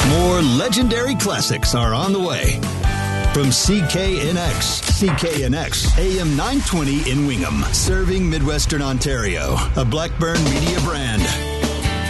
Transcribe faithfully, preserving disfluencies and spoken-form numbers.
More legendary classics are on the way. From C K N X, C K N X, A M nine twenty in Wingham, serving Midwestern Ontario, a Blackburn Media brand.